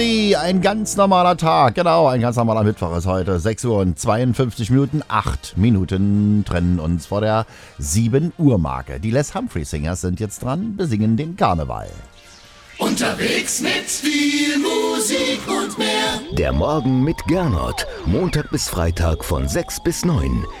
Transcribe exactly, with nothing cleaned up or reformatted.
Ein ganz normaler Tag, genau, ein ganz normaler Mittwoch ist heute. sechs Uhr und zweiundfünfzig Minuten, acht Minuten trennen uns vor der sieben Uhr Marke. Die Les Humphrey Singers sind jetzt dran, besingen den Karneval. Unterwegs mit viel Musik und mehr. Der Morgen mit Gernot. Montag bis Freitag von sechs bis neun.